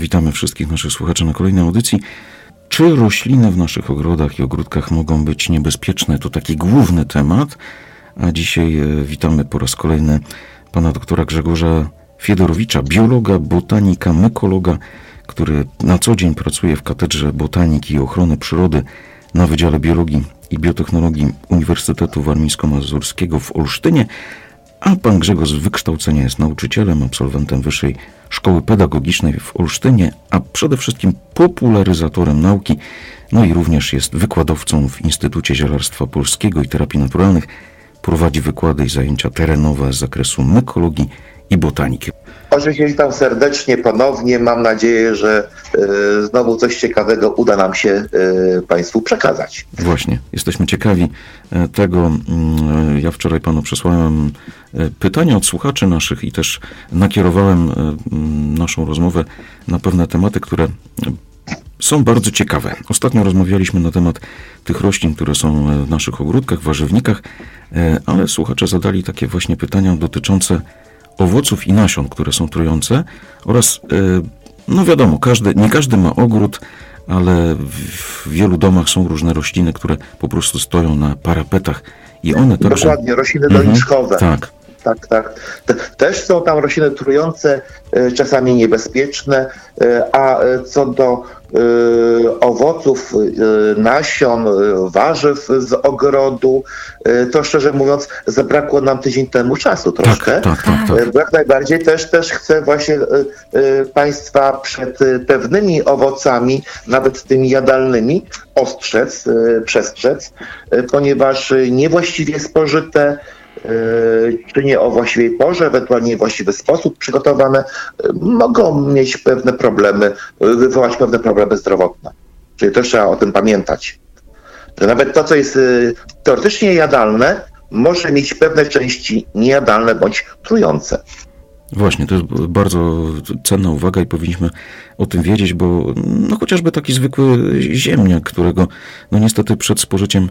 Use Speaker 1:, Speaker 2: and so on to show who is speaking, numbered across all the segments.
Speaker 1: Witamy wszystkich naszych słuchaczy na kolejnej audycji. Czy rośliny w naszych ogrodach i ogródkach mogą być niebezpieczne? To taki główny temat. A dzisiaj witamy po raz kolejny pana doktora Grzegorza Fiedorowicza, biologa, botanika, mykologa, który na co dzień pracuje w Katedrze Botaniki i Ochrony Przyrody na Wydziale Biologii i Biotechnologii Uniwersytetu Warmińsko-Mazurskiego w Olsztynie, a pan Grzegorz z wykształcenia jest nauczycielem, absolwentem Wyższej Szkoły Pedagogicznej w Olsztynie, a przede wszystkim popularyzatorem nauki, no i również jest wykładowcą w Instytucie Zielarstwa Polskiego i Terapii Naturalnych. Prowadzi wykłady i zajęcia terenowe z zakresu mykologii i botaniki.
Speaker 2: Oczywiście witam serdecznie ponownie. Mam nadzieję, że znowu coś ciekawego uda nam się Państwu przekazać.
Speaker 1: Właśnie, jesteśmy ciekawi tego. Ja wczoraj panu przesłałem pytania od słuchaczy naszych i też nakierowałem naszą rozmowę na pewne tematy, które są bardzo ciekawe. Ostatnio rozmawialiśmy na temat tych roślin, które są w naszych ogródkach, warzywnikach, ale słuchacze zadali takie właśnie pytania dotyczące owoców i nasion, które są trujące oraz, no wiadomo, nie każdy ma ogród, ale w wielu domach są różne rośliny, które po prostu stoją na parapetach i one także...
Speaker 2: Dokładnie, rośliny doniczkowe.
Speaker 1: Tak.
Speaker 2: Tak. Też są tam rośliny trujące, czasami niebezpieczne, a co do owoców, nasion, warzyw z ogrodu, to szczerze mówiąc zabrakło nam tydzień temu czasu troszkę.
Speaker 1: Tak.
Speaker 2: Bo jak najbardziej też chcę właśnie Państwa przed pewnymi owocami, nawet tymi jadalnymi, przestrzec, ponieważ niewłaściwie spożyte, czy nie o właściwej porze, ewentualnie niewłaściwy sposób przygotowane, mogą mieć pewne problemy, wywołać pewne problemy zdrowotne. Czyli też trzeba o tym pamiętać. Że nawet to, co jest teoretycznie jadalne, może mieć pewne części niejadalne bądź trujące.
Speaker 1: Właśnie, to jest bardzo cenna uwaga i powinniśmy o tym wiedzieć, bo no chociażby taki zwykły ziemniak, którego no niestety przed spożyciem,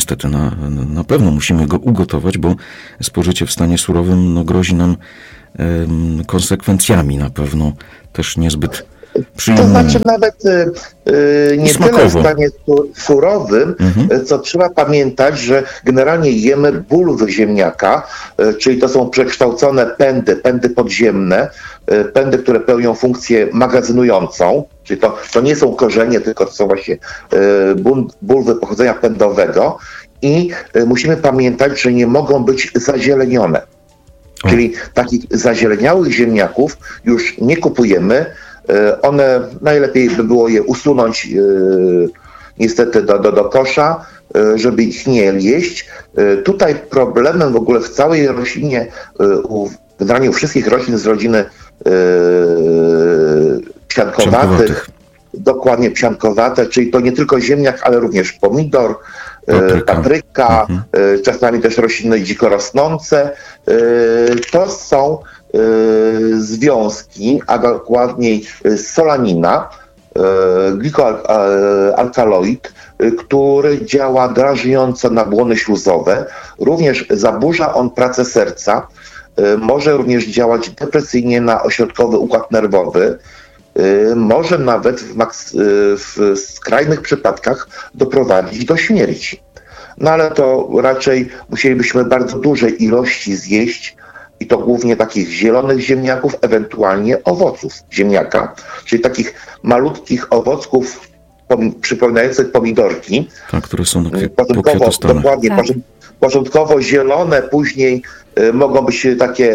Speaker 1: na pewno musimy go ugotować, bo spożycie w stanie surowym no grozi nam konsekwencjami na pewno też niezbyt przyjemnymi.
Speaker 2: To znaczy nawet nie tyle w stanie surowym, co trzeba pamiętać, że generalnie jemy bulwy ziemniaka, czyli to są przekształcone pędy podziemne, pędy, które pełnią funkcję magazynującą, czyli to nie są korzenie, tylko to są właśnie bulwy pochodzenia pędowego i musimy pamiętać, że nie mogą być zazielenione. Czyli takich zazieleniałych ziemniaków już nie kupujemy. One, najlepiej by było je usunąć niestety do kosza, żeby ich nie jeść. Tutaj problemem w ogóle w całej roślinie, generalnie u wszystkich roślin z rodziny psiankowatych, dokładnie psiankowate, czyli to nie tylko ziemniak, ale również pomidor, papryka, czasami też rośliny dzikorosnące. To są związki, a dokładniej solanina, glikoalkaloid, który działa drażniąco na błony śluzowe. Również zaburza on pracę serca. Może również działać depresyjnie na ośrodkowy układ nerwowy. Może nawet w skrajnych przypadkach doprowadzić do śmierci. No ale to raczej musielibyśmy bardzo duże ilości zjeść, i to głównie takich zielonych ziemniaków, ewentualnie owoców ziemniaka, czyli takich malutkich owocków przypominających pomidorki.
Speaker 1: Tak, które są na kwiatostanach.
Speaker 2: Dokładnie, tak. Początkowo zielone, później mogą być takie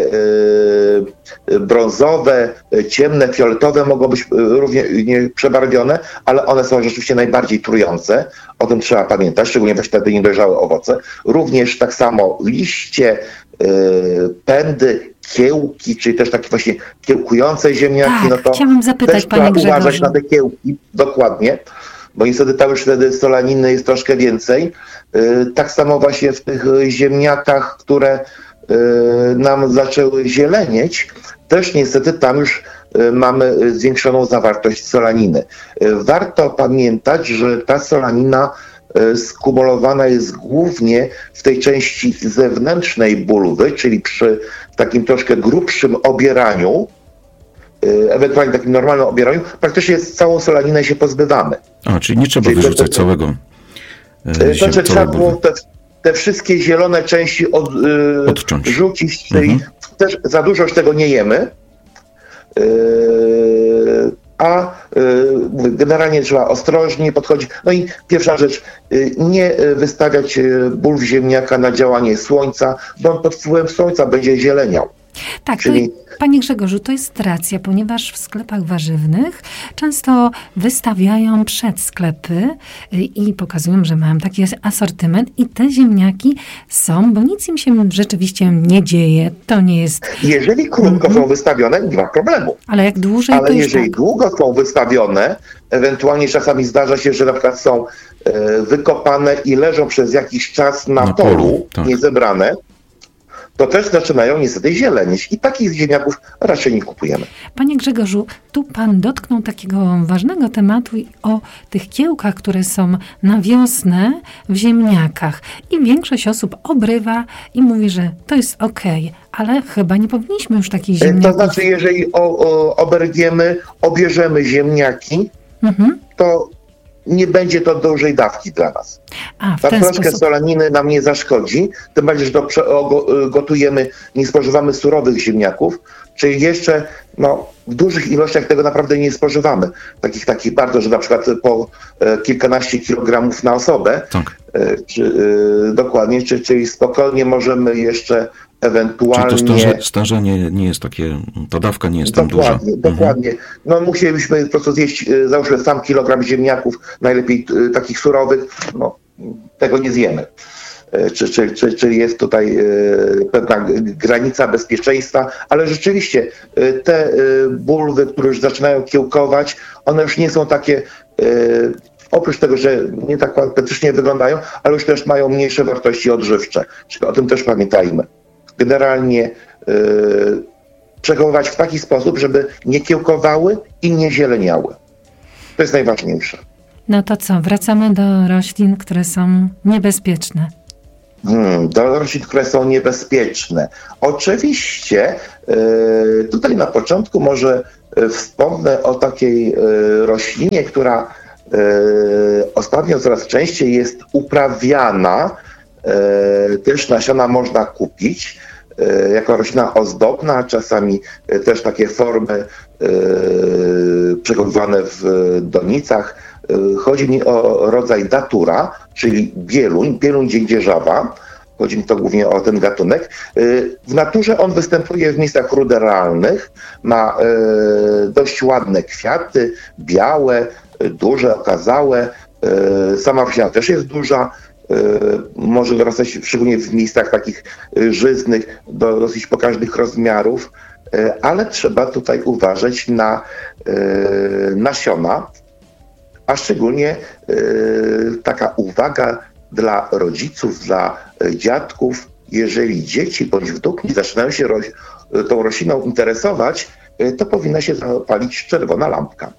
Speaker 2: brązowe, ciemne, fioletowe, mogą być również przebarwione, ale one są rzeczywiście najbardziej trujące. O tym trzeba pamiętać, szczególnie właśnie te niedojrzałe owoce. Również tak samo liście, pędy, kiełki, czyli też takie właśnie kiełkujące ziemniaki.
Speaker 3: Tak,
Speaker 2: no to
Speaker 3: chciałam zapytać,
Speaker 2: też
Speaker 3: panie
Speaker 2: trzeba
Speaker 3: Grzegorzu.
Speaker 2: uważać na te kiełki, dokładnie, bo niestety tam już wtedy solaniny jest troszkę więcej. Tak samo właśnie w tych ziemniakach, które nam zaczęły zielenieć, też niestety tam już mamy zwiększoną zawartość solaniny. Warto pamiętać, że ta solanina skumulowana jest głównie w tej części zewnętrznej bulwy, czyli przy takim troszkę grubszym obieraniu, ewentualnie takim normalnym obieraniu, praktycznie całą solaninę się pozbywamy.
Speaker 1: Czyli nie trzeba wyrzucać całego.
Speaker 2: Znaczy trzeba było te wszystkie zielone części odrzucić, czyli też za dużo już tego nie jemy. Generalnie trzeba ostrożnie podchodzić. No i pierwsza rzecz, nie wystawiać bulw ziemniaka na działanie słońca, bo on pod wpływem słońca będzie zieleniał.
Speaker 3: Tak, czyli... Panie Grzegorzu, to jest racja, ponieważ w sklepach warzywnych często wystawiają przed sklepy i pokazują, że mają taki asortyment i te ziemniaki są, bo nic im się rzeczywiście nie dzieje, to nie jest...
Speaker 2: Jeżeli krótko są wystawione, nie ma problemu.
Speaker 3: Ale jak dłużej,
Speaker 2: ale jeżeli długo są wystawione, ewentualnie czasami zdarza się, że na przykład są wykopane i leżą przez jakiś czas na polu, tak, niezebrane, to też zaczynają niestety zielenieć i takich ziemniaków raczej nie kupujemy.
Speaker 3: Panie Grzegorzu, tu pan dotknął takiego ważnego tematu o tych kiełkach, które są na wiosnę w ziemniakach. I większość osób obrywa i mówi, że to jest okej, ale chyba nie powinniśmy już takich ziemniaków...
Speaker 2: To znaczy, jeżeli obierzemy ziemniaki, to nie będzie to dużej dawki dla nas. Troszkę solaniny nam nie zaszkodzi, tym bardziej, że to gotujemy, nie spożywamy surowych ziemniaków, czyli jeszcze w dużych ilościach tego naprawdę nie spożywamy. Takich bardzo, że na przykład po kilkanaście kilogramów na osobę, tak. Dokładnie, czyli spokojnie możemy jeszcze ewentualnie...
Speaker 1: Czyli to starzenie nie jest takie, ta dawka nie jest tam duża.
Speaker 2: Dokładnie. Musielibyśmy po prostu zjeść, załóżmy, sam kilogram ziemniaków, najlepiej takich surowych, tego nie zjemy. Czyli jest tutaj pewna granica bezpieczeństwa, ale rzeczywiście te bulwy, które już zaczynają kiełkować, one już nie są takie, oprócz tego, że nie tak apetycznie wyglądają, ale już też mają mniejsze wartości odżywcze. Czyli o tym też pamiętajmy. Generalnie przechowywać w taki sposób, żeby nie kiełkowały i nie zieleniały. To jest najważniejsze.
Speaker 3: No to co, wracamy do roślin, które są niebezpieczne.
Speaker 2: Do roślin, które są niebezpieczne. Oczywiście tutaj na początku może wspomnę o takiej roślinie, która ostatnio coraz częściej jest uprawiana. Też nasiona można kupić jako roślina ozdobna, czasami też takie formy przechowywane w donicach. Chodzi mi o rodzaj datura, czyli bieluń dziędzierzawa. Chodzi mi to głównie o ten gatunek. W naturze on występuje w miejscach ruderalnych, ma dość ładne kwiaty, białe, duże, okazałe. Sama roślina też jest duża. Może dorastać szczególnie w miejscach takich żyznych, do dosyć pokaźnych rozmiarów, ale trzeba tutaj uważać na nasiona, a szczególnie taka uwaga dla rodziców, dla dziadków, jeżeli dzieci bądź wnuki zaczynają się tą rośliną interesować, to powinna się zapalić czerwona lampka.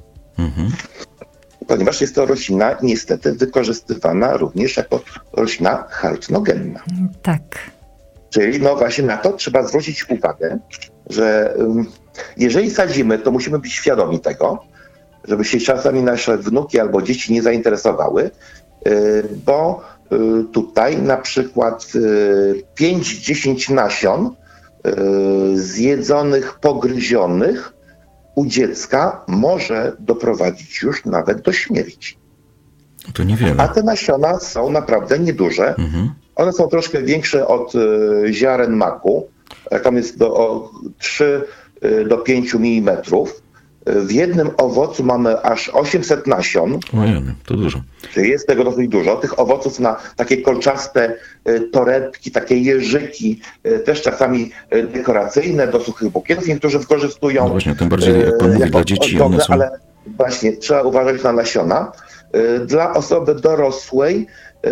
Speaker 2: Ponieważ jest to roślina niestety wykorzystywana również jako roślina halucynogenna.
Speaker 3: Tak.
Speaker 2: Czyli właśnie na to trzeba zwrócić uwagę, że jeżeli sadzimy, to musimy być świadomi tego, żeby się czasami nasze wnuki albo dzieci nie zainteresowały, bo tutaj na przykład 5-10 nasion zjedzonych, pogryzionych u dziecka może doprowadzić już nawet do śmierci.
Speaker 1: To niewiele.
Speaker 2: A te nasiona są naprawdę nieduże. One są troszkę większe od ziaren maku. Tam jest od 3 do 5 mm. W jednym owocu mamy aż 800 nasion.
Speaker 1: Ojej, to dużo.
Speaker 2: Czyli jest tego dosyć dużo. Tych owoców na takie kolczaste torebki, takie jeżyki, też czasami dekoracyjne, do suchych bukietów niektórzy wykorzystują.
Speaker 1: No właśnie, tym bardziej jak pan mówi dla dzieci, one są...
Speaker 2: Ale właśnie, trzeba uważać na nasiona. Dla osoby dorosłej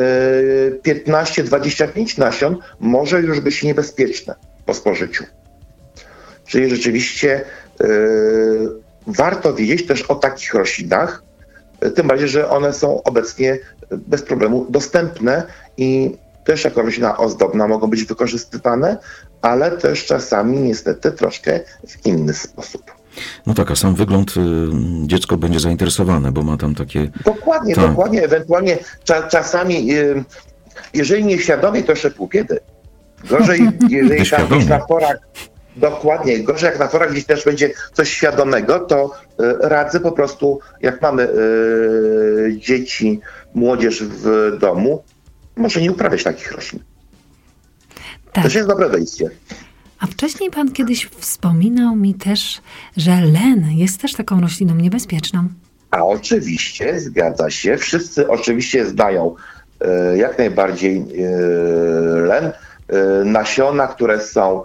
Speaker 2: 15-25 nasion może już być niebezpieczne po spożyciu. Czyli rzeczywiście warto wiedzieć też o takich roślinach, tym bardziej, że one są obecnie bez problemu dostępne i też jako roślina ozdobna mogą być wykorzystywane, ale też czasami niestety troszkę w inny sposób.
Speaker 1: No tak, a sam wygląd dziecko będzie zainteresowane, bo ma tam takie...
Speaker 2: Dokładnie. Ewentualnie czasami, jeżeli nieświadomie, to jeszcze pół biedy. Gorzej, jeżeli tam gdzieś na forach... Dokładnie. Gorzej jak na forach gdzieś też będzie coś świadomego, to radzę po prostu, jak mamy dzieci, młodzież w domu, może nie uprawiać takich roślin.
Speaker 3: Tak.
Speaker 2: To jest dobre wejście.
Speaker 3: A wcześniej pan kiedyś wspominał mi też, że len jest też taką rośliną niebezpieczną.
Speaker 2: A oczywiście, zgadza się. Wszyscy oczywiście znają jak najbardziej len. Nasiona, które są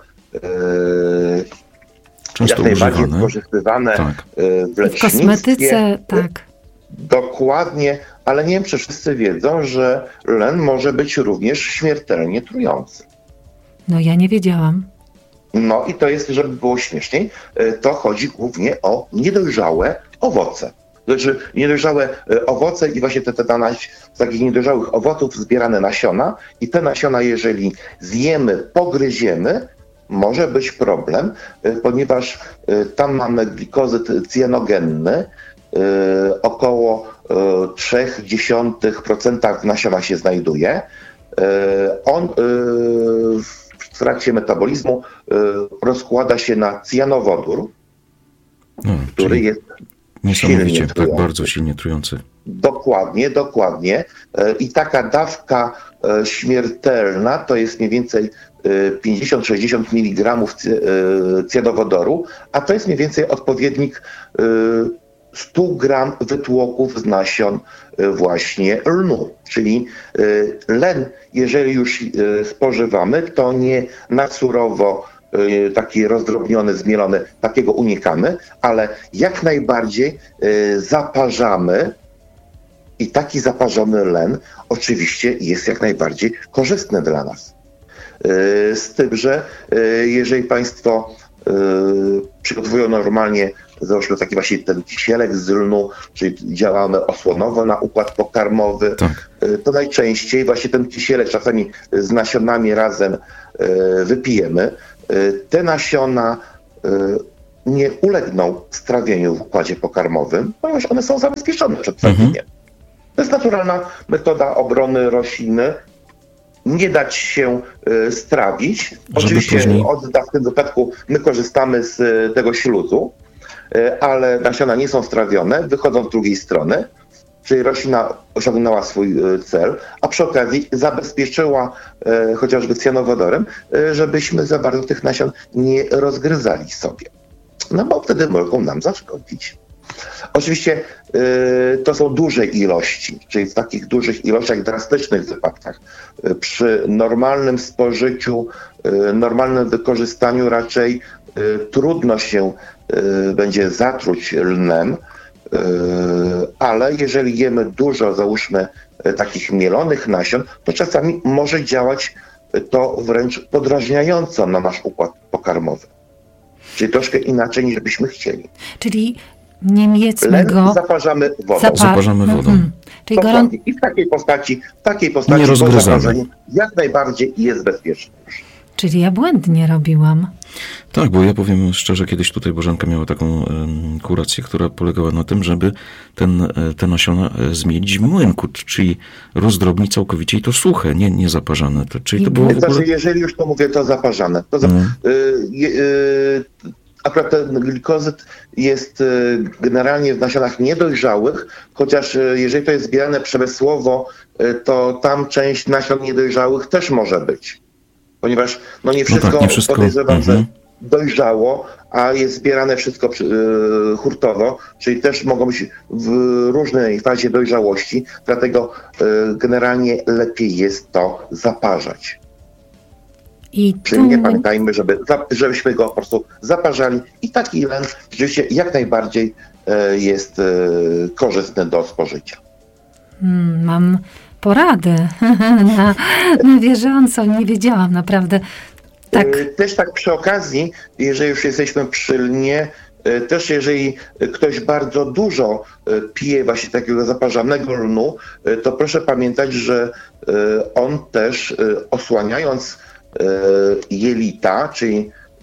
Speaker 1: często
Speaker 2: jak najbardziej wykorzystywane w lecznictwie.
Speaker 3: W kosmetyce, tak.
Speaker 2: Dokładnie, ale nie wiem, czy wszyscy wiedzą, że len może być również śmiertelnie trujący.
Speaker 3: No ja nie wiedziałam.
Speaker 2: No i to jest, żeby było śmieszniej, to chodzi głównie o niedojrzałe owoce. Znaczy niedojrzałe owoce i właśnie z takich niedojrzałych owoców zbierane nasiona i te nasiona, jeżeli zjemy, pogryziemy, może być problem, ponieważ tam mamy glikozyt cyjanogenny, około 0,3% w nasionach się znajduje. On w trakcie metabolizmu rozkłada się na cyjanowodór, który jest
Speaker 1: niesamowicie, tak bardzo silnie trujący.
Speaker 2: Dokładnie. I taka dawka śmiertelna to jest mniej więcej 50-60 mg cyjanowodoru, a to jest mniej więcej odpowiednik 100 gram wytłoków z nasion właśnie lnu. Czyli len, jeżeli już spożywamy, to nie na surowo taki rozdrobniony, zmielony, takiego unikamy, ale jak najbardziej zaparzamy i taki zaparzony len oczywiście jest jak najbardziej korzystny dla nas. Z tym, że jeżeli Państwo przygotowują normalnie, załóżmy taki właśnie ten kisielek z lnu, czyli działamy osłonowo na układ pokarmowy, tak. To najczęściej właśnie ten kisielek czasami z nasionami razem wypijemy. Te nasiona nie ulegną strawieniu w układzie pokarmowym, ponieważ one są zabezpieczone przed trawieniem. To jest naturalna metoda obrony rośliny. Nie dać się strawić. Oczywiście w tym wypadku my korzystamy z tego śluzu, ale nasiona nie są strawione, wychodzą z drugiej strony, czyli roślina osiągnęła swój cel, a przy okazji zabezpieczyła chociażby cyjanowodorem, żebyśmy za bardzo tych nasion nie rozgryzali sobie. No bo wtedy mogą nam zaszkodzić. Oczywiście to są duże ilości, czyli w takich dużych ilościach, drastycznych wypadkach. Przy normalnym spożyciu, normalnym wykorzystaniu raczej trudno się będzie zatruć lnem, ale jeżeli jemy dużo, załóżmy, takich mielonych nasion, to czasami może działać to wręcz podrażniająco na nasz układ pokarmowy. Czyli troszkę inaczej niż byśmy chcieli.
Speaker 3: Czyli nie jedzmy go.
Speaker 2: Zaparzamy wodą.
Speaker 1: Zaparzamy wodą.
Speaker 3: Czyli
Speaker 2: I w takiej postaci
Speaker 1: nie rozgryzamy.
Speaker 2: Jak najbardziej jest bezpieczne.
Speaker 3: Czyli ja błędnie robiłam.
Speaker 1: Tak, bo ja powiem szczerze, kiedyś tutaj Bożenka miała taką kurację, która polegała na tym, żeby te nasiona zmielić w młynku, czyli rozdrobnić całkowicie i to suche, nie zaparzane. Czyli to było w ogóle...
Speaker 2: Jeżeli już to mówię, to zaparzane. Akurat ten glikozyt jest generalnie w nasionach niedojrzałych, chociaż jeżeli to jest zbierane przemysłowo, to tam część nasion niedojrzałych też może być. Ponieważ nie wszystko podejrzewam, że dojrzało, a jest zbierane wszystko hurtowo, czyli też mogą być w różnej fazie dojrzałości, dlatego generalnie lepiej jest to zaparzać. Czyli nie pamiętajmy, żebyśmy go po prostu zaparzali i taki len rzeczywiście jak najbardziej jest korzystny do spożycia.
Speaker 3: Mam poradę na bieżąco, nie wiedziałam naprawdę. Tak.
Speaker 2: Też tak przy okazji, jeżeli już jesteśmy przy lnie, też jeżeli ktoś bardzo dużo pije właśnie takiego zaparzanego lnu, to proszę pamiętać, że on też osłaniając jelita, czyli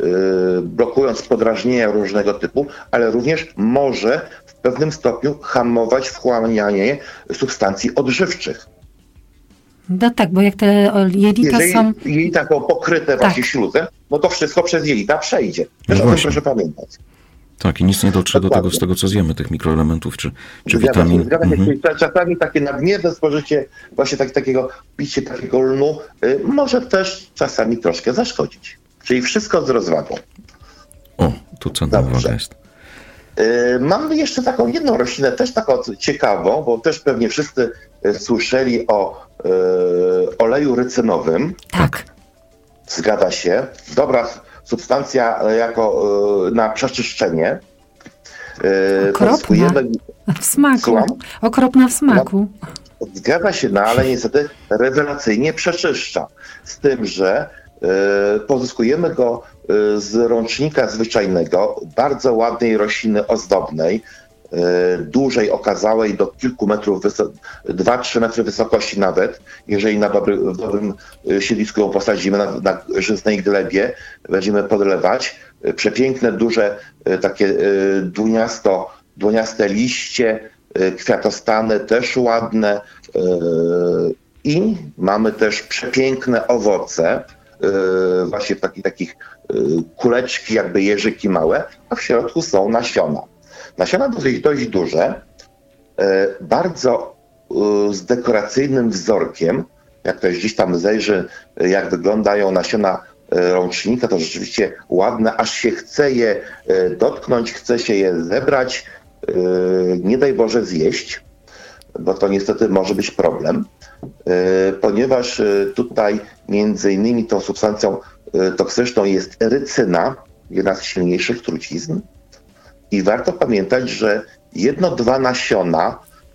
Speaker 2: blokując podrażnienia różnego typu, ale również może w pewnym stopniu hamować wchłanianie substancji odżywczych.
Speaker 3: No tak, bo jak te jelita są...
Speaker 2: jelita są pokryte właśnie śluzem, no to wszystko przez jelita przejdzie. Też o tym proszę pamiętać.
Speaker 1: Tak, i nic nie dotrze do tego, z tego, co zjemy, tych mikroelementów czy witamin.
Speaker 2: Czasami takie nadmierne spożycie właśnie takiego picie takiego lnu może też czasami troszkę zaszkodzić. Czyli wszystko z rozwagą.
Speaker 1: O, tu cenna uwaga jest.
Speaker 2: Mamy jeszcze taką jedną roślinę, też taką ciekawą, bo też pewnie wszyscy słyszeli o oleju rycynowym.
Speaker 3: Tak.
Speaker 2: Zgadza się. Dobra substancja jako na przeczyszczenie.
Speaker 3: Okropna w smaku.
Speaker 2: Słucham?
Speaker 3: Okropna w smaku.
Speaker 2: Zgadza się, no ale niestety rewelacyjnie przeczyszcza. Z tym, że pozyskujemy go z rącznika zwyczajnego, bardzo ładnej rośliny ozdobnej, dużej, okazałej, do kilku metrów, 2-3 metry wysokości nawet, jeżeli w dobrym siedlisku ją posadzimy na żyznej glebie, będziemy podlewać. Przepiękne, duże, takie dłoniaste liście, kwiatostany też ładne i mamy też przepiękne owoce, właśnie takich kuleczki, jakby jeżyki małe, a w środku są nasiona. Nasiona dość duże, bardzo z dekoracyjnym wzorkiem. Jak ktoś gdzieś tam zejrzy, jak wyglądają nasiona rącznika, to rzeczywiście ładne, aż się chce je dotknąć, chce się je zebrać, nie daj Boże zjeść, bo to niestety może być problem, ponieważ tutaj między innymi tą substancją toksyczną jest rycyna, jedna z silniejszych trucizn. I warto pamiętać, że 1-2 nasiona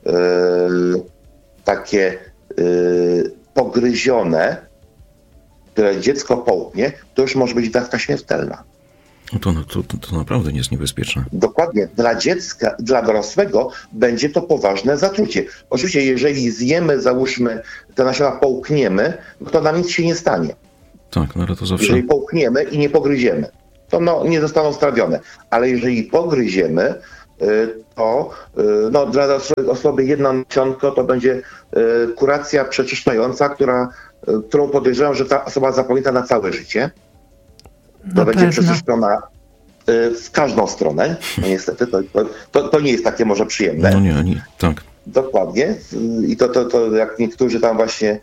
Speaker 2: takie pogryzione, które dziecko połknie, to już może być dawka śmiertelna.
Speaker 1: No to naprawdę nie jest niebezpieczne.
Speaker 2: Dokładnie. Dla dziecka, dla dorosłego będzie to poważne zatrucie. Oczywiście, jeżeli zjemy, załóżmy, te nasiona połkniemy, to nam nic się nie stanie.
Speaker 1: Tak, no ale to zawsze...
Speaker 2: Jeżeli połkniemy i nie pogryziemy, to nie zostaną strawione. Ale jeżeli pogryziemy, to dla osoby jedno nasionko to będzie kuracja przeczyszczająca, którą podejrzewam, że ta osoba zapamięta na całe życie. To będzie przeczyszczona w każdą stronę. No niestety, to nie jest takie może przyjemne.
Speaker 1: No nie, tak.
Speaker 2: Dokładnie. I to jak niektórzy tam właśnie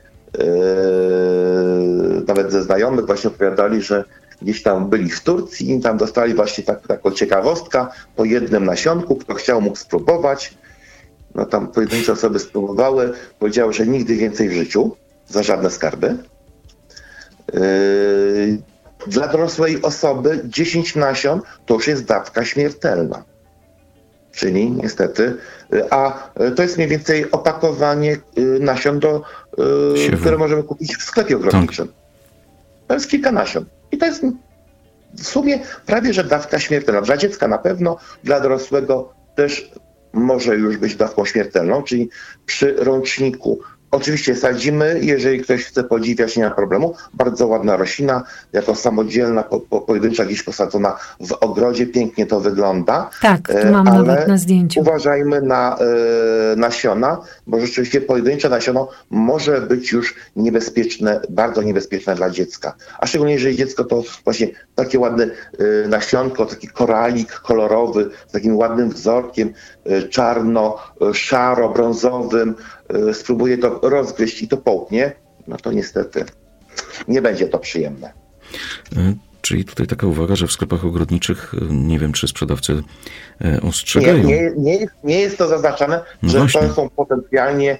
Speaker 2: nawet ze znajomych właśnie opowiadali, że gdzieś tam byli w Turcji i tam dostali właśnie taką ciekawostka po jednym nasionku, kto chciał mógł spróbować. No tam pojedyncze osoby spróbowały, powiedziały, że nigdy więcej w życiu, za żadne skarby. Dla dorosłej osoby 10 nasion to już jest dawka śmiertelna. Czyli niestety, a to jest mniej więcej opakowanie nasion, które możemy kupić w sklepie ogrodniczym. Tak. To jest kilka nasion. I to jest w sumie prawie że dawka śmiertelna. Dla dziecka na pewno, dla dorosłego też może już być dawką śmiertelną, czyli przy rączniku. Oczywiście sadzimy, jeżeli ktoś chce podziwiać, nie ma problemu. Bardzo ładna roślina, jako samodzielna, pojedyncza, gdzieś posadzona w ogrodzie, pięknie to wygląda.
Speaker 3: Tak, tu mam nawet na zdjęciu.
Speaker 2: Uważajmy na nasiona, bo rzeczywiście pojedyncze nasiono może być już niebezpieczne, bardzo niebezpieczne dla dziecka. A szczególnie, jeżeli dziecko to właśnie takie ładne nasionko, taki koralik kolorowy, z takim ładnym wzorkiem, czarno-szaro, brązowym, spróbuje to rozgryźć i to połknie, no to niestety nie będzie to przyjemne.
Speaker 1: Czyli tutaj taka uwaga, że w sklepach ogrodniczych, nie wiem, czy sprzedawcy ostrzegają.
Speaker 2: Nie jest to zaznaczone, że właśnie. To są potencjalnie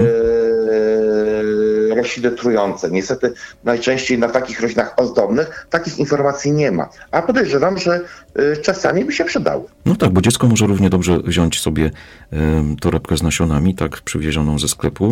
Speaker 2: rośliny trujące. Niestety najczęściej na takich roślinach ozdobnych takich informacji nie ma. A podejrzewam, że czasami by się przydały.
Speaker 1: No tak, bo dziecko może równie dobrze wziąć sobie torebkę z nasionami, tak, przywiezioną ze sklepu,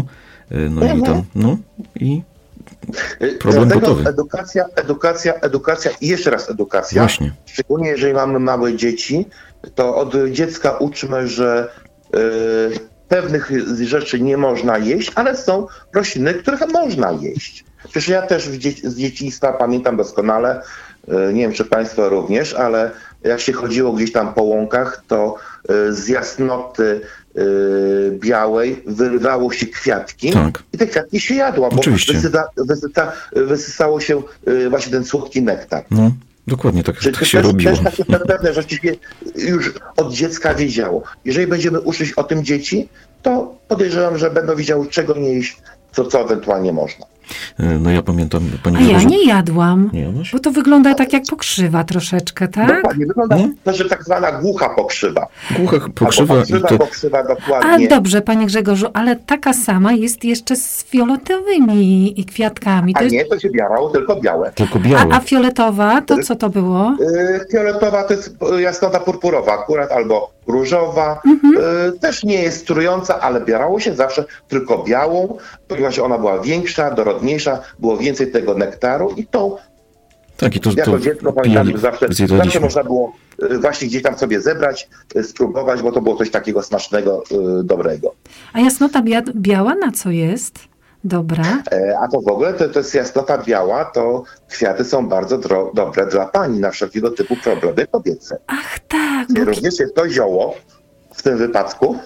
Speaker 1: i problem gotowy. Edukacja i jeszcze raz edukacja. Właśnie.
Speaker 2: Szczególnie jeżeli mamy małe dzieci, to od dziecka uczmy, że pewnych rzeczy nie można jeść, ale są rośliny, których można jeść. Przecież ja też z dzieciństwa pamiętam doskonale, nie wiem, czy Państwo również, ale jak się chodziło gdzieś tam po łąkach, to z jasnoty białej wyrywało się kwiatki i te kwiatki się jadło, bo wysysało się właśnie ten słodki nektar.
Speaker 1: No, dokładnie tak się robiło.
Speaker 2: Też takie pewne rzeczy się już od dziecka wiedziało. Jeżeli będziemy uczyć o tym dzieci, to podejrzewam, że będą wiedziały, czego nie jeść, co ewentualnie można.
Speaker 1: No ja pamiętam...
Speaker 3: Ja nie jadłam, bo to wygląda tak jak pokrzywa troszeczkę, tak?
Speaker 2: Dokładnie, wygląda to, że tak zwana głucha pokrzywa.
Speaker 1: Głucha pokrzywa.
Speaker 2: Pokrzywa, dokładnie.
Speaker 3: A dobrze, panie Grzegorzu, ale taka sama jest jeszcze z fioletowymi kwiatkami.
Speaker 2: To się biało, tylko białe.
Speaker 3: A fioletowa, to co to było?
Speaker 2: Fioletowa to jest jasnota purpurowa akurat, albo różowa. Też nie jest trująca, ale bierało się zawsze tylko białą, ponieważ ona była większa, dorodniejsza, było więcej tego nektaru i to jako dziecko pamiętam, że zawsze można było właśnie gdzieś tam sobie zebrać, spróbować, bo to było coś takiego smacznego, dobrego.
Speaker 3: A jasnota biała na co jest? Dobra.
Speaker 2: A to w ogóle to jest jasnota biała, to kwiaty są bardzo dobre dla pani na wszelkiego typu problemy kobiece.
Speaker 3: Ach tak.
Speaker 2: Również jest to zioło w tym wypadku.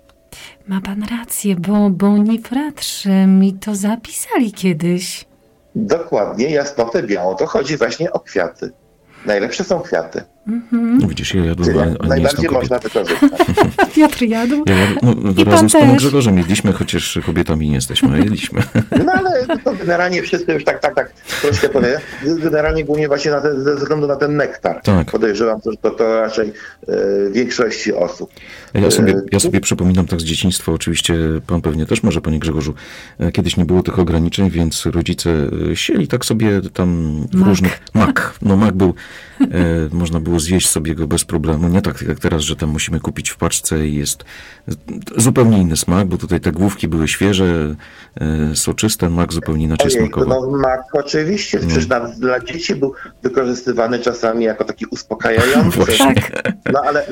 Speaker 3: Ma pan rację, bo bonifratrzy mi to zapisali kiedyś.
Speaker 2: Dokładnie, jasnotę białą. To chodzi właśnie o kwiaty. Najlepsze są kwiaty.
Speaker 1: No widzisz, ja jadłem, a
Speaker 2: najbardziej można wykorzystać.
Speaker 3: Piotr jadł.
Speaker 1: Razem z panem Grzegorzem jedliśmy, chociaż kobietami nie jesteśmy, a jedliśmy.
Speaker 2: No ale to generalnie wszyscy już tak troszkę powiem. Generalnie głównie właśnie ze względu na ten nektar.
Speaker 1: Tak.
Speaker 2: Podejrzewam, że to raczej większości osób.
Speaker 1: Ja sobie przypominam tak z dzieciństwa, oczywiście pan pewnie też może, panie Grzegorzu, kiedyś nie było tych ograniczeń, więc rodzice sieli tak sobie tam w różnych... Mak. No mak był, można było zjeść sobie go bez problemu. Nie tak jak teraz, że tam musimy kupić w paczce i jest zupełnie inny smak, bo tutaj te główki były świeże, soczyste, mak zupełnie inaczej smakował.
Speaker 2: No mak oczywiście, przecież dla dzieci był wykorzystywany czasami jako taki uspokajający. No ale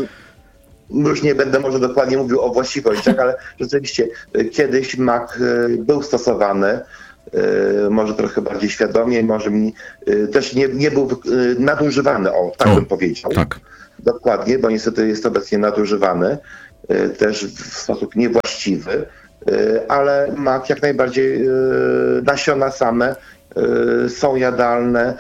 Speaker 2: już nie będę może dokładnie mówił o właściwościach, ale rzeczywiście kiedyś mak był stosowany, może trochę bardziej świadomie, może też nie był nadużywany, bym powiedział.
Speaker 1: Tak.
Speaker 2: Dokładnie, bo niestety jest obecnie nadużywany, też w sposób niewłaściwy, ale mak jak najbardziej, nasiona same są jadalne.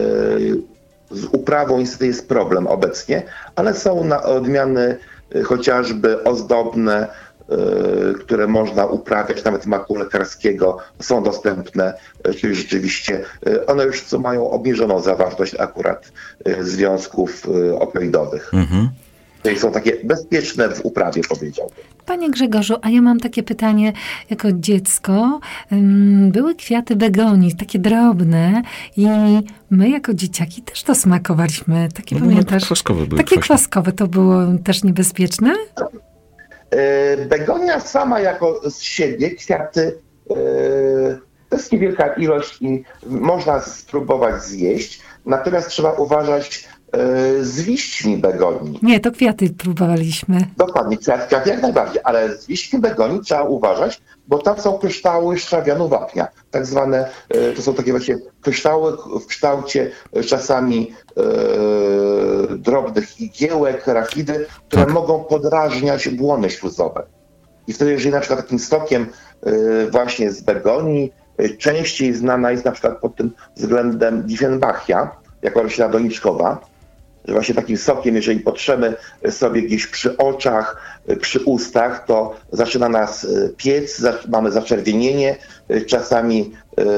Speaker 2: Z uprawą niestety jest problem obecnie, ale są odmiany chociażby ozdobne, które można uprawiać, nawet maku lekarskiego, są dostępne, czyli rzeczywiście one już mają obniżoną zawartość akurat związków opioidowych. Czyli są takie bezpieczne w uprawie, powiedziałbym.
Speaker 3: Panie Grzegorzu, a ja mam takie pytanie. Jako dziecko były kwiaty begonii, takie drobne i my jako dzieciaki też to smakowaliśmy. Takie pamiętasz?
Speaker 1: Kwaskowe były.
Speaker 3: Takie kwaskowe. To było też niebezpieczne?
Speaker 2: Begonia sama jako z siebie, kwiaty, to jest niewielka ilość i można spróbować zjeść. Natomiast trzeba uważać z liśćmi begonii.
Speaker 3: Nie, to kwiaty próbowaliśmy.
Speaker 2: Dokładnie, kwiaty jak najbardziej, ale z liśćmi begonii trzeba uważać, bo tam są kryształy szczawianu wapnia. Tak zwane, to są takie właśnie kryształy w kształcie czasami drobnych igiełek, rachidy, które mogą podrażniać błony śluzowe. I wtedy, jeżeli na przykład takim sokiem właśnie z begonii, częściej znana jest na przykład pod tym względem Diefenbachia, jako roślina doniczkowa, że właśnie takim sokiem, jeżeli potrzemy sobie gdzieś przy oczach, przy ustach, to zaczyna nas piec, mamy zaczerwienienie, czasami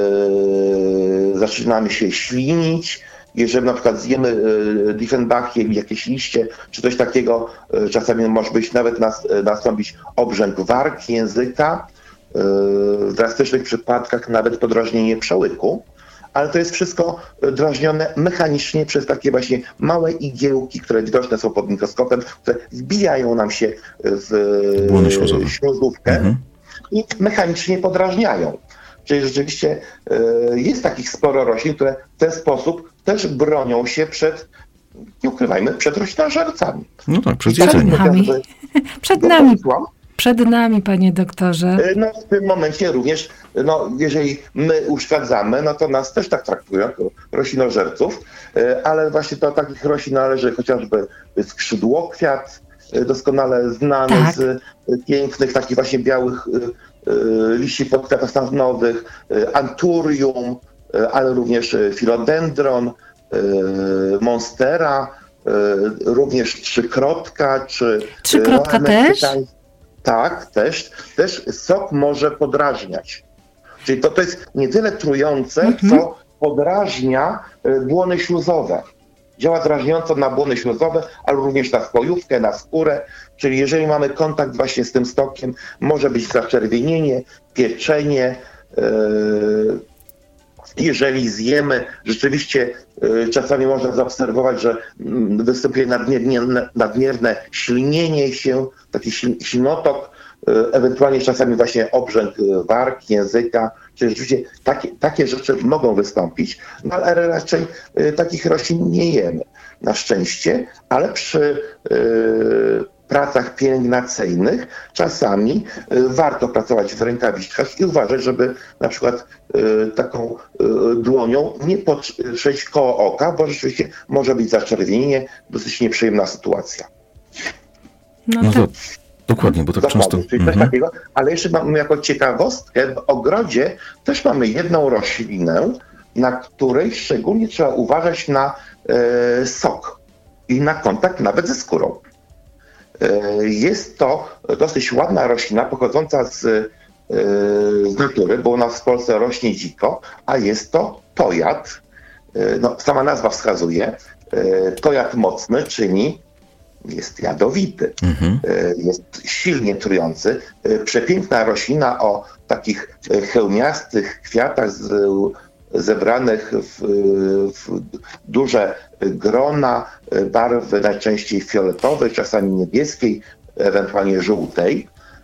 Speaker 2: zaczynamy się ślinić. Jeżeli na przykład zjemy Diefenbachie, jakieś liście, czy coś takiego, czasami może być nawet nastąpić obrzęk wargi, języka, w drastycznych przypadkach nawet podrażnienie przełyku. Ale to jest wszystko drażnione mechanicznie przez takie właśnie małe igiełki, które widoczne są pod mikroskopem, które wbijają nam się w śluzówkę i mechanicznie podrażniają. Czyli rzeczywiście jest takich sporo roślin, które w ten sposób też bronią się przed, nie ukrywajmy, przed roślinożercami.
Speaker 1: No tak, przed jedzeniem.
Speaker 3: Przed nami. przed nami, panie doktorze.
Speaker 2: No w tym momencie również, jeżeli my uszkadzamy, to nas też tak traktują, jako roślinożerców, ale właśnie do takich roślin należy chociażby skrzydłokwiat, doskonale znany z pięknych, takich właśnie białych liści podkwiatostanowych, anturium, ale również filodendron, monstera, również trzykrotka, czy...
Speaker 3: Trzykrotka też?
Speaker 2: Tak, też sok może podrażniać. Czyli to jest nie tyle trujące, co podrażnia błony śluzowe. Działa drażniąco na błony śluzowe, ale również na spojówkę, na skórę. Czyli jeżeli mamy kontakt właśnie z tym sokiem, może być zaczerwienienie, pieczenie. Jeżeli zjemy, rzeczywiście czasami można zaobserwować, że występuje nadmierne ślinienie się, taki ślinotok, ewentualnie czasami właśnie obrzęk warg, języka, czyli rzeczywiście takie rzeczy mogą wystąpić, ale raczej takich roślin nie jemy, na szczęście, ale przy pracach pielęgnacyjnych czasami warto pracować w rękawiczkach i uważać, żeby na przykład taką dłonią nie potrzeć koło oka, bo rzeczywiście może być zaczerwienienie, dosyć nieprzyjemna sytuacja.
Speaker 1: Dokładnie, bo tak często...
Speaker 2: Czyli coś takiego, ale jeszcze mamy jako ciekawostkę, w ogrodzie też mamy jedną roślinę, na której szczególnie trzeba uważać na sok i na kontakt nawet ze skórą. Jest to dosyć ładna roślina pochodząca z natury, bo u nas w Polsce rośnie dziko, a jest to tojat. Sama nazwa wskazuje, tojat mocny, czyli jest jadowity, jest silnie trujący. Przepiękna roślina o takich hełmiastych kwiatach zebranych w duże grona barwy najczęściej fioletowej, czasami niebieskiej, ewentualnie żółtej.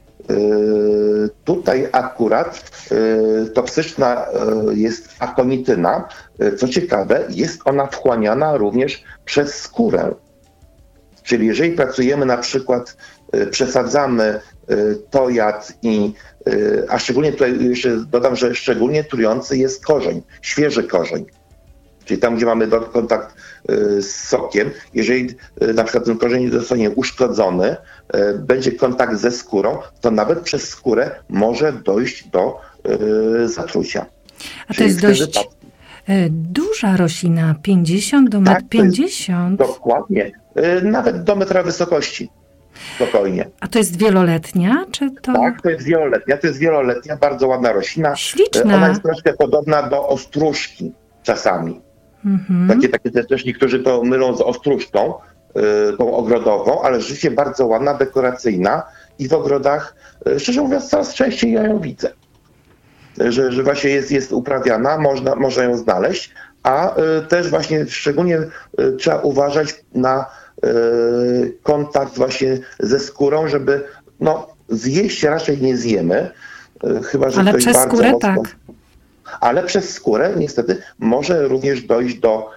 Speaker 2: Tutaj akurat toksyczna jest akonityna. Co ciekawe, jest ona wchłaniana również przez skórę. Czyli jeżeli pracujemy na przykład, przesadzamy tojat a szczególnie tutaj jeszcze dodam, że szczególnie trujący jest korzeń, świeży korzeń. Czyli tam, gdzie mamy kontakt z sokiem, jeżeli na przykład ten korzeń nie zostanie uszkodzony, będzie kontakt ze skórą, to nawet przez skórę może dojść do zatrucia.
Speaker 3: A to jest dość duża roślina, 50 do 1,50 m.
Speaker 2: Dokładnie. Nawet do metra wysokości. Spokojnie.
Speaker 3: A to jest wieloletnia, czy to?
Speaker 2: Tak, to jest wieloletnia. To jest wieloletnia, bardzo ładna roślina.
Speaker 3: Śliczna.
Speaker 2: Ona jest troszkę podobna do ostróżki czasami. Takie też niektórzy to mylą z ostróżką, tą ogrodową, ale rzeczywiście bardzo ładna, dekoracyjna i w ogrodach, szczerze mówiąc, coraz częściej ja ją widzę. Że właśnie jest uprawiana, można ją znaleźć, a też właśnie szczególnie trzeba uważać na kontakt właśnie ze skórą, żeby zjeść raczej nie zjemy, chyba że
Speaker 3: ale
Speaker 2: ktoś
Speaker 3: przez
Speaker 2: bardzo
Speaker 3: skórę
Speaker 2: mocno...
Speaker 3: tak.
Speaker 2: Ale przez skórę niestety może również dojść do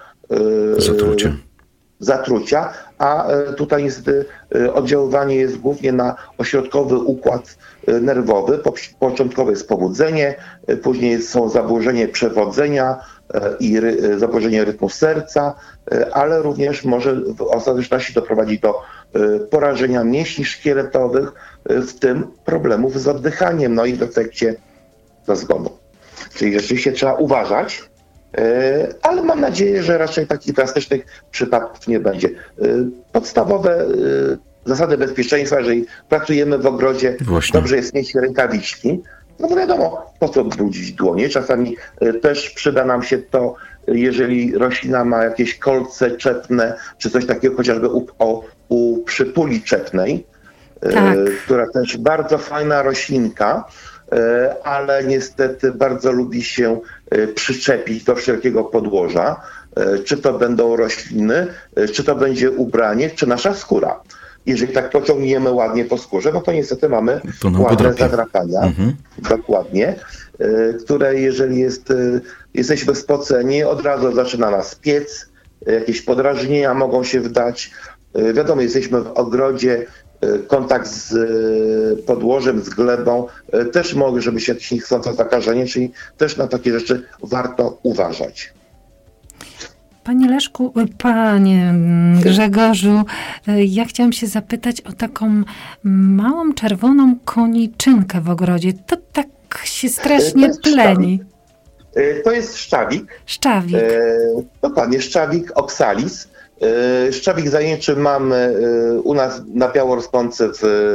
Speaker 2: zatrucia, a tutaj niestety oddziaływanie jest głównie na ośrodkowy układ nerwowy. Początkowe jest pobudzenie, później są zaburzenie przewodzenia i zaburzenie rytmu serca, ale również może w ostateczności doprowadzić do porażenia mięśni szkieletowych, w tym problemów z oddychaniem, i w efekcie do zgonu. Czyli rzeczywiście trzeba uważać, ale mam nadzieję, że raczej takich drastycznych przypadków nie będzie. Podstawowe zasady bezpieczeństwa, jeżeli pracujemy w ogrodzie, dobrze jest mieć rękawiczki, bo wiadomo, po co brudzić dłonie. Czasami też przyda nam się to, jeżeli roślina ma jakieś kolce czepne, czy coś takiego, chociażby u przytuli czepnej, która też bardzo fajna roślinka, ale niestety bardzo lubi się przyczepić do wszelkiego podłoża, czy to będą rośliny, czy to będzie ubranie, czy nasza skóra. Jeżeli tak pociągniemy ładnie po skórze, to niestety mamy ładne zadrapania, dokładnie, które jeżeli jesteśmy spoceni, od razu zaczyna nas piec, jakieś podrażnienia mogą się wdać. Wiadomo, jesteśmy w ogrodzie, kontakt z podłożem, z glebą też może być jakieś niechcące zakażenie, czyli też na takie rzeczy warto uważać.
Speaker 3: Panie Grzegorzu, ja chciałam się zapytać o taką małą czerwoną koniczynkę w ogrodzie. To tak się strasznie pleni.
Speaker 2: To jest szczawik.
Speaker 3: Szczawik.
Speaker 2: Dokładnie, szczawik oxalis. Szczawik zajęczy mamy u nas na biało rosnący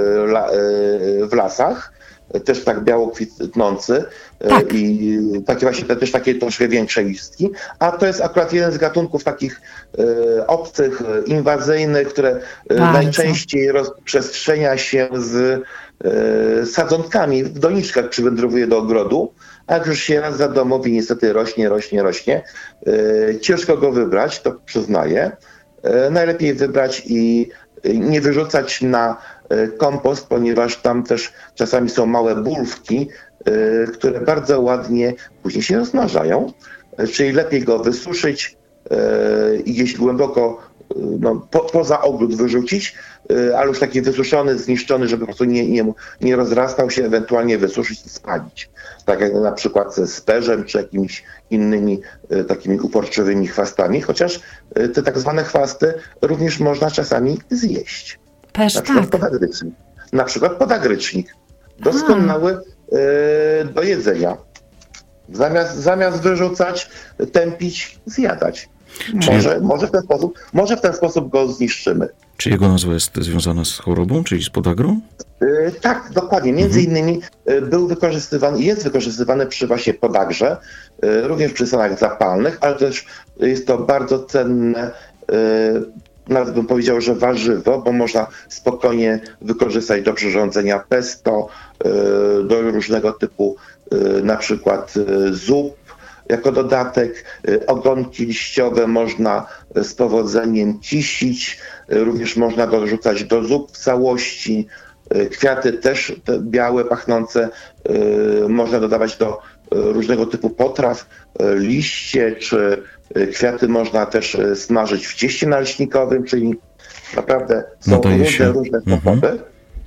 Speaker 2: w lasach, też tak biało kwitnący,
Speaker 3: tak.
Speaker 2: I takie właśnie też takie troszkę większe listki, a to jest akurat jeden z gatunków takich obcych, inwazyjnych, które najczęściej rozprzestrzenia się z sadzonkami, w doniczkach przywędrowuje do ogrodu, a jak już się raz za domowi niestety rośnie, ciężko go wybrać, to przyznaję. Najlepiej wybrać i nie wyrzucać na kompost, ponieważ tam też czasami są małe bulwki, które bardzo ładnie później się rozmnażają, czyli lepiej go wysuszyć i gdzieś głęboko poza ogród wyrzucić, ale już taki wysuszony, zniszczony, żeby po prostu nie rozrastał się, ewentualnie wysuszyć i spalić. Tak jak na przykład z perzem czy jakimiś innymi takimi uporczywymi chwastami, chociaż te tak zwane chwasty również można czasami zjeść.
Speaker 3: Perz,
Speaker 2: na przykład podagrycznik. Na przykład podagrycznik. Doskonały do jedzenia. Zamiast wyrzucać, tępić, zjadać. Może w ten sposób go zniszczymy.
Speaker 1: Czy jego nazwa jest związana z chorobą, czyli z podagrą?
Speaker 2: Tak, dokładnie. Między innymi jest wykorzystywany przy właśnie podagrze, również przy stanach zapalnych, ale też jest to bardzo cenne, nawet bym powiedział, że warzywo, bo można spokojnie wykorzystać do przyrządzenia pesto, do różnego typu na przykład zup, jako dodatek. Ogonki liściowe można z powodzeniem kisić, również można go wrzucać do zup w całości. Kwiaty też te białe, pachnące można dodawać do różnego typu potraw. Liście czy kwiaty można też smażyć w cieście naleśnikowym, czyli naprawdę są różne sposoby.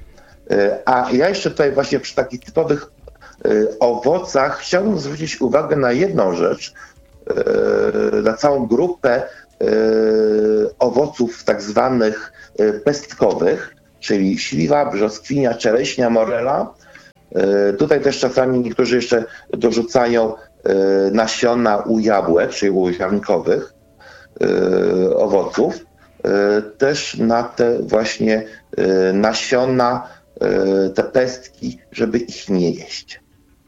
Speaker 2: A ja jeszcze tutaj właśnie przy takich typowych owocach chciałbym zwrócić uwagę na jedną rzecz, na całą grupę owoców tak zwanych pestkowych, czyli śliwa, brzoskwinia, czereśnia, morela. Tutaj też czasami niektórzy jeszcze dorzucają nasiona u jabłek, czyli u ziarnkowych owoców, też na te właśnie nasiona, te pestki, żeby ich nie jeść.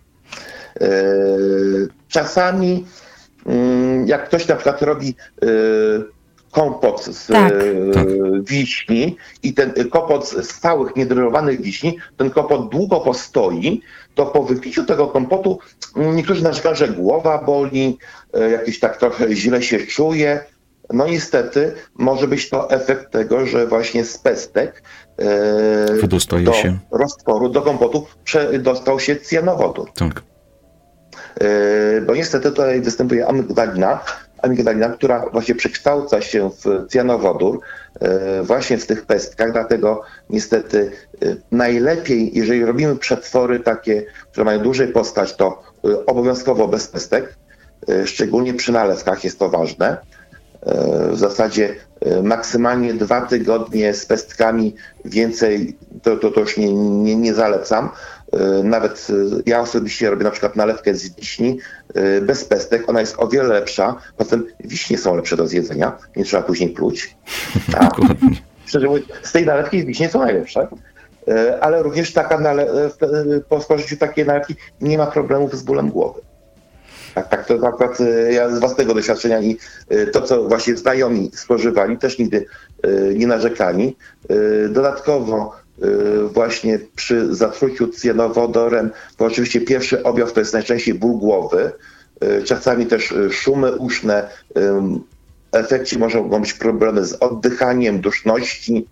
Speaker 2: Czasami jak ktoś na przykład robi kompot z wiśni i ten kompot z całych niedrożowanych wiśni, ten kompot długo postoi, to po wypiciu tego kompotu niektórzy narzekają, że głowa boli, jakieś tak trochę źle się czuje. No niestety może być to efekt tego, że właśnie z pestek do roztworu, do kompotu dostał się cjanowodór.
Speaker 1: Tak.
Speaker 2: Bo niestety tutaj występuje amigdalina, która właśnie przekształca się w cjanowodór właśnie w tych pestkach, dlatego niestety najlepiej, jeżeli robimy przetwory takie, które mają dłużej postać, to obowiązkowo bez pestek, szczególnie przy nalewkach jest to ważne. W zasadzie maksymalnie 2 tygodnie z pestkami, więcej to już nie zalecam. Nawet ja osobiście robię na przykład nalewkę z wiśni bez pestek, ona jest o wiele lepsza, potem wiśnie są lepsze do zjedzenia, nie trzeba później pluć. Szczerze mówiąc, z tej nalewki wiśnie są najlepsze, ale również po spożyciu takiej nalewki nie ma problemów z bólem głowy. Tak, to akurat ja z własnego doświadczenia i to, co właśnie znajomi spożywali, też nigdy nie narzekali. Dodatkowo właśnie przy zatruciu cjanowodorem, bo oczywiście pierwszy objaw to jest najczęściej ból głowy, czasami też szumy uszne, w efekcie mogą być problemy z oddychaniem, duszności,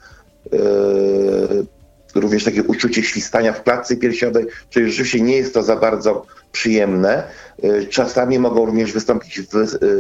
Speaker 2: również takie uczucie świstania w klatce piersiowej, czyli rzeczywiście nie jest to za bardzo przyjemne. Czasami mogą również wystąpić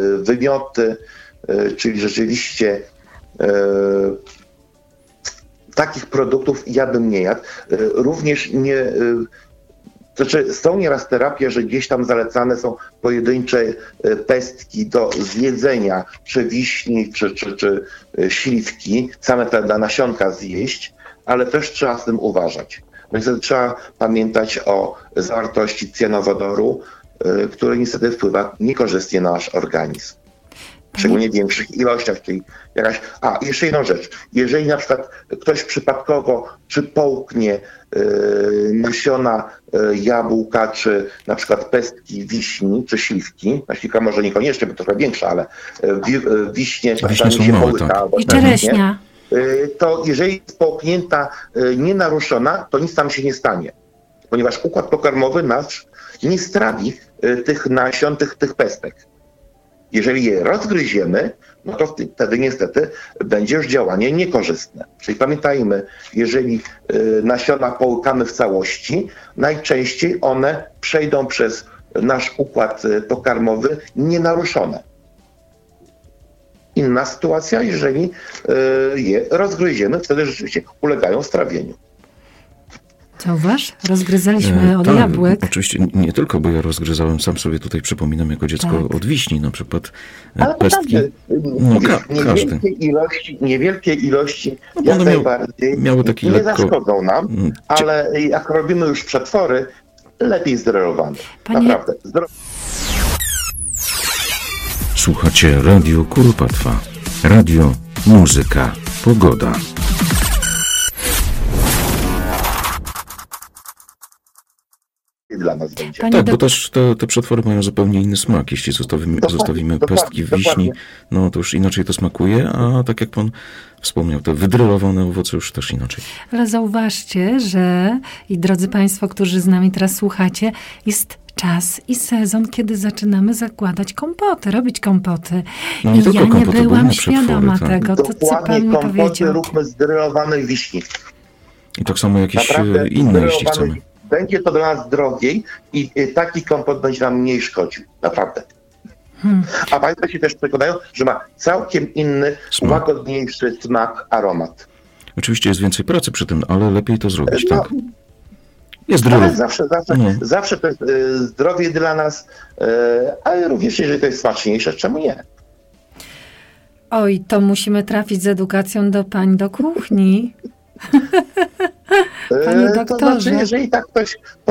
Speaker 2: wymioty, czyli rzeczywiście takich produktów ja bym nie jadł. Również nie... Znaczy, są nieraz terapie, że gdzieś tam zalecane są pojedyncze pestki do zjedzenia, czy wiśni, czy śliwki, same te nasionka zjeść, ale też trzeba z tym uważać. Więc trzeba pamiętać o zawartości cyjanowodoru, który niestety wpływa niekorzystnie na nasz organizm. Szczególnie w większych ilościach, czyli jakaś... jeszcze jedną rzecz. Jeżeli na przykład ktoś przypadkowo czy połknie nasiona jabłka, czy na przykład pestki wiśni, czy śliwki, śliwka może niekoniecznie, bo trochę większa, ale wiśnie czasami się połyka.
Speaker 3: Tak. I czereśnia.
Speaker 2: To jeżeli jest połknięta nienaruszona, to nic tam się nie stanie. Ponieważ układ pokarmowy nasz nie strawi tych nasion, tych pestek. Jeżeli je rozgryziemy, no to wtedy niestety będzie już działanie niekorzystne. Czyli pamiętajmy, jeżeli nasiona połykamy w całości, najczęściej one przejdą przez nasz układ pokarmowy nienaruszone. Inna sytuacja, jeżeli je rozgryziemy, wtedy rzeczywiście ulegają strawieniu.
Speaker 3: Zauważ? Rozgryzaliśmy od jabłek.
Speaker 1: Oczywiście nie tylko, bo ja rozgryzałem, sam sobie tutaj przypominam jako dziecko od wiśni na przykład pestki.
Speaker 2: Niewielkie ilości jak najbardziej nie zaszkodzą nam, ale jak robimy już przetwory, lepiej zderelowane. Naprawdę.
Speaker 1: Słuchacie Radio Kuropatwa. Radio, muzyka, pogoda.
Speaker 2: Dla nas będzie.
Speaker 1: Tak, bo też te przetwory mają zupełnie inny smak. Jeśli zostawimy pestki w wiśni, no to już inaczej to smakuje, a tak jak pan wspomniał, te wydrylowane owoce już też inaczej.
Speaker 3: Ale zauważcie, że i drodzy państwo, którzy z nami teraz słuchacie, jest czas i sezon, kiedy zaczynamy zakładać kompoty, robić kompoty.
Speaker 1: No nie
Speaker 3: I ja nie byłam świadoma tego, to co pan mi powiedział.
Speaker 2: Róbmy zderylowanej wiśni.
Speaker 1: I tak samo jakieś inne, jeśli chcemy.
Speaker 2: Będzie to dla nas drogiej i taki kompot będzie nam mniej szkodził. Naprawdę. A państwo się też przekonają, że ma całkiem inny, łagodniejszy smak, aromat.
Speaker 1: Oczywiście jest więcej pracy przy tym, ale lepiej to zrobić, tak? Jest
Speaker 2: ale zawsze to jest zdrowie dla nas, ale również jeżeli to jest smaczniejsze, czemu nie?
Speaker 3: Oj, to musimy trafić z edukacją do pań do kuchni. Panie doktorze.
Speaker 2: To znaczy, jeżeli tak ktoś